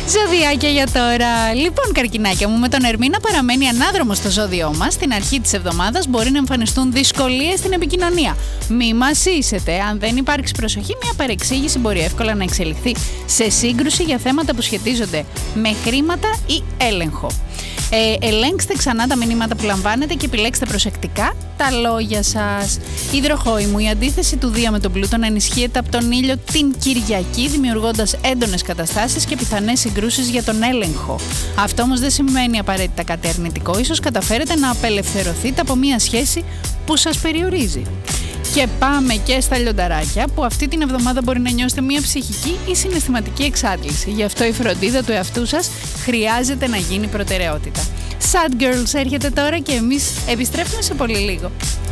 Ζωδιάκια για τώρα. Λοιπόν, καρκινάκια μου, με τον Ερμήνα παραμένει ανάδρομο στο ζώδιό μας. Στην αρχή της εβδομάδας μπορεί να εμφανιστούν δυσκολίες στην επικοινωνία. Μη μασίσετε. Αν δεν υπάρξει προσοχή, μια παρεξήγηση μπορεί εύκολα να εξελιχθεί σε σύγκρουση για θέματα που σχετίζονται με χρήματα ή έλεγχο. Ελέγξτε ξανά τα μηνύματα που λαμβάνετε και επιλέξτε προσεκτικά τα λόγια σας. Υδροχόη μου, η αντίθεση του Δία με τον Πλούτον ενισχύεται από τον ήλιο την Κυριακή, δημιουργώντας έντονες καταστάσεις και πιθανές συγκρούσεις για τον έλεγχο. Αυτό όμως δεν σημαίνει απαραίτητα κάτι αρνητικό. Ίσως καταφέρετε να απελευθερωθείτε από μια σχέση που σας περιορίζει. Και πάμε και στα λιονταράκια, που αυτή την εβδομάδα μπορεί να νιώσετε μια ψυχική ή συναισθηματική εξάντληση. Γι' αυτό η φροντίδα του εαυτού σας χρειάζεται να γίνει προτεραιότητα. Sad Girls έρχεται τώρα και εμείς επιστρέφουμε σε πολύ λίγο.